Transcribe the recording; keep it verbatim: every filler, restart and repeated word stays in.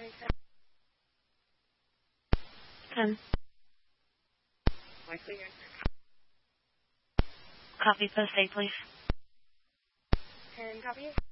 ten. Likely. Copy post eight, please. ten copy.